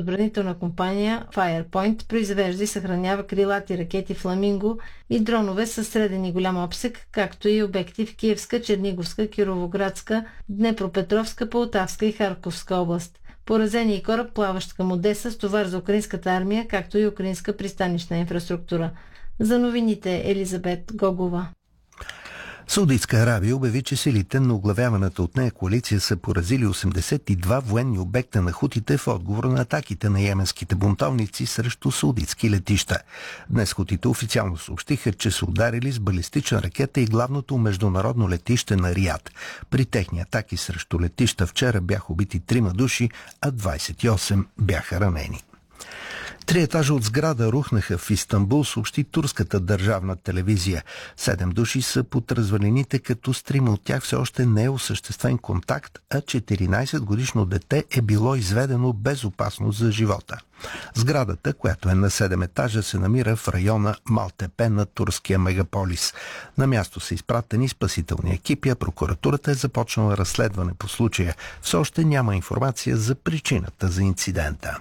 отбранителна компания Firepoint произвежда и съхранява крилати ракети Фламинго и дронове със среден и голям обсег, както и обекти в Киевска, Черниговска, Кировоградска, Днепропетровска, Полтавска и Харковска област. Поразен и кораб, плаващ към Одеса с товар за украинската армия, както и украинска пристанищна инфраструктура. За новините Елизабет Гогова. Саудитска Арабия обяви, че силите на оглавяваната от нея коалиция са поразили 82 военни обекта на хутите в отговор на атаките на йеменските бунтовници срещу саудитски летища. Днес хутите официално съобщиха, че са ударили с балистична ракета и главното международно летище на Риад. При техни атаки срещу летища вчера бяха убити 3 души, а 28 бяха ранени. 3 етажа от сграда рухнаха в Истанбул, съобщи турската държавна телевизия. 7 души са под развалините, като с 3 от тях все още не е осъществен контакт, а 14-годишно дете е било изведено без опасност за живота. Сградата, която е на 7 етажа, се намира в района Малтепе на турския мегаполис. На място са изпратени спасителни екипи, а прокуратурата е започнала разследване по случая. Все още няма информация за причината за инцидента.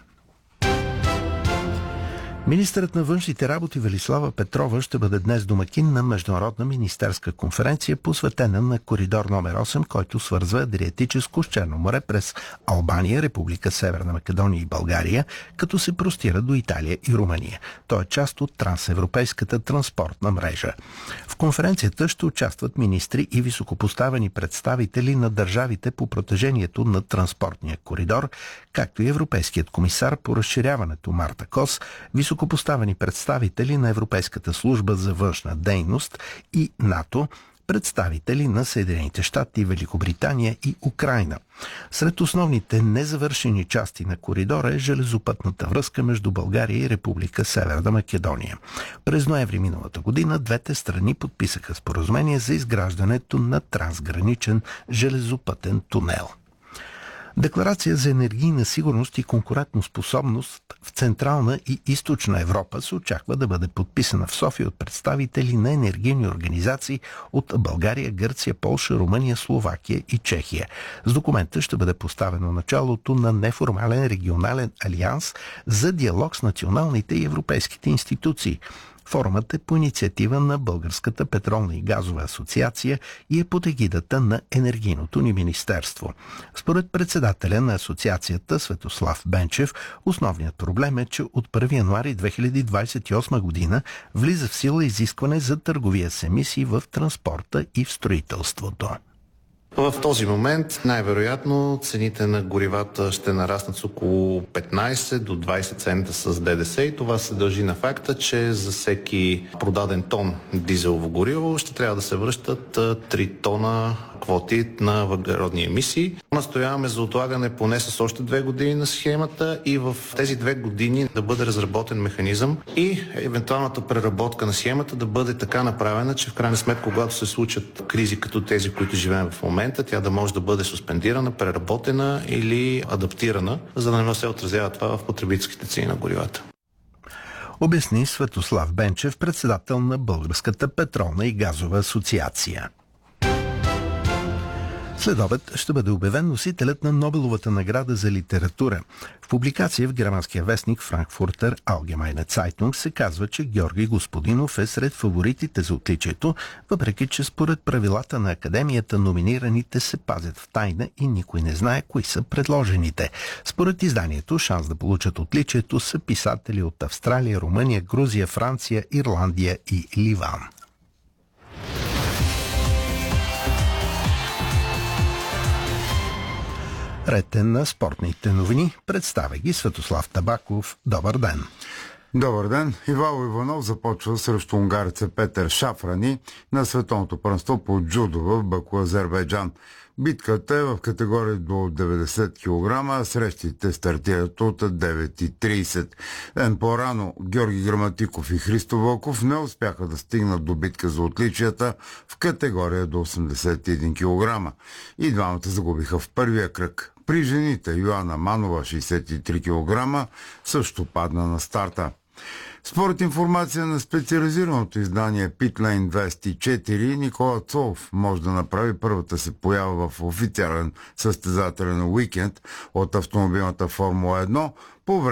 Министърът на външните работи Велислава Петрова ще бъде днес домакин на международна министерска конференция, посветена на коридор номер 8, който свързва Адриатическо с Черно море през Албания, Република Северна Македония и България, като се простира до Италия и Румъния. Той е част от трансевропейската транспортна мрежа. В конференцията ще участват министри и високопоставени представители на държавите по протежението на транспортния коридор, както и Европейският комисар по разширяването Марта Кос, високопоставени представители на Европейската служба за външна дейност и НАТО, представители на Съединените щати, Великобритания и Украйна. Сред основните незавършени части на коридора е железопътната връзка между България и Република Северна Македония. През ноември миналата година двете страни подписаха споразумение за изграждането на трансграничен железопътен тунел. Декларация за енергийна сигурност и конкурентоспособност в Централна и Източна Европа се очаква да бъде подписана в София от представители на енергийни организации от България, Гърция, Полша, Румъния, Словакия и Чехия. С документа ще бъде поставено началото на неформален регионален алианс за диалог с националните и европейските институции. Форумът е по инициатива на Българската петролна и газова асоциация и е под егидата на Енергийното ни министерство. Според председателя на асоциацията Светослав Бенчев, основният проблем е, че от 1 януари 2028 година влиза в сила изискване за търговия с емисии в транспорта и в строителството. В този момент най-вероятно цените на горивата ще нараснат с около 15 до 20 цента с ДДС и това се дължи на факта, че за всеки продаден тон дизелово гориво ще трябва да се връщат 3 тона квоти на въглеродни емисии. Настояваме за отлагане поне с още 2 години на схемата и в тези 2 години да бъде разработен механизъм и евентуалната преработка на схемата да бъде така направена, че в крайна сметка, когато се случат кризи като тези, които живеем в момента, тя да може да бъде суспендирана, преработена или адаптирана, за да не се отразява това в потребителските цени на горивата. Обясни Светослав Бенчев, председател на Българската петролна и газова асоциация. След обед ще бъде обявен носителят на Нобеловата награда за литература. В публикация в германския вестник Frankfurter Allgemeine Zeitung се казва, че Георги Господинов е сред фаворитите за отличието, въпреки че според правилата на Академията номинираните се пазят в тайна и никой не знае кои са предложените. Според изданието, шанс да получат отличието са писатели от Австралия, Румъния, Грузия, Франция, Ирландия и Ливан. Ред е на спортните новини. Представя ги Светослав Табаков. Добър ден! Добър ден! Ивайло Иванов започва срещу унгареца Петър Шафрани на световното първенство по джудо в Баку, Азербайджан. Битката е в категория до 90 кг, а срещите стартират от 9:30. Ден по-рано Георги Граматиков и Христо Вълков не успяха да стигнат до битка за отличията в категория до 81 кг. И двамата загубиха в първия кръг. При жените Йоана Манова, 63 кг, също падна на старта. Според информация на специализираното издание Pitlane 24, Никола Цолов може да направи първата се поява в официален състезателен уикенд от автомобилната Формула 1 по време